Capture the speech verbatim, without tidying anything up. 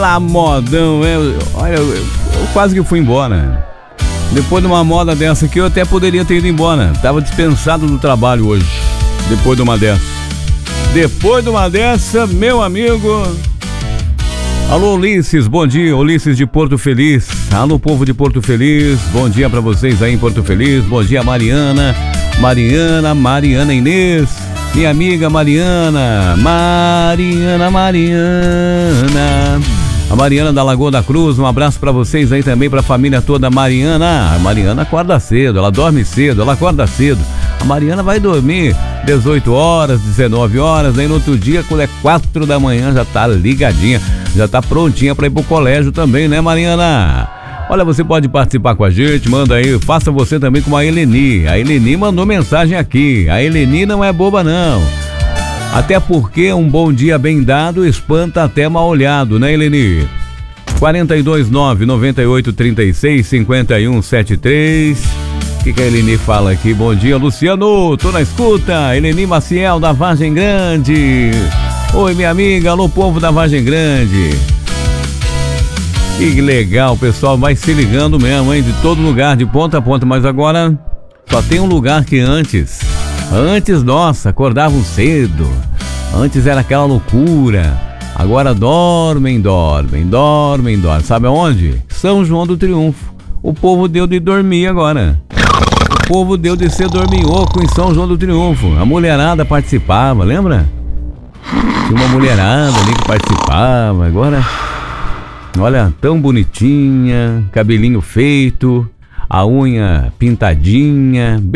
aquela modão, eu, olha, eu, eu quase que fui embora. Depois de uma moda dessa aqui, eu até poderia ter ido embora. Tava dispensado do trabalho hoje, depois de uma dessa. Depois de uma dessa, meu amigo... Alô, Ulisses, bom dia, Ulisses de Porto Feliz. Alô, povo de Porto Feliz, bom dia pra vocês aí em Porto Feliz. Bom dia, Mariana, Mariana, Mariana Inês, minha amiga Mariana, Mariana, Mariana. A Mariana da Lagoa da Cruz, um abraço pra vocês aí também, pra família toda. Mariana, a Mariana acorda cedo, ela dorme cedo, ela acorda cedo. A Mariana vai dormir dezoito horas, dezenove horas, aí no outro dia, quando é quatro da manhã, já tá ligadinha, já tá prontinha pra ir pro colégio também, né, Mariana? Olha, você pode participar com a gente, manda aí, faça você também com a Eleni. A Eleni mandou mensagem aqui, a Eleni não é boba não. Até porque um bom dia bem dado espanta até mal olhado, né, Eleni? quatro dois nove, nove oito três seis, cinco um sete três. O que, que a Eleni fala aqui? Bom dia, Luciano, tô na escuta. Eleni Maciel, da Vargem Grande. Oi, minha amiga, alô, povo da Vargem Grande. Que legal, o pessoal vai se ligando mesmo, hein? De todo lugar, de ponta a ponta. Mas agora só tem um lugar que antes, antes, nossa, acordavam cedo. Antes era aquela loucura. Agora dormem, dormem, dormem, dormem. Sabe aonde? São João do Triunfo. O povo deu de dormir agora. O povo deu de ser dorminhoco em São João do Triunfo. A mulherada participava, lembra? Tinha uma mulherada ali que participava. Agora, olha, tão bonitinha, cabelinho feito, a unha pintadinha.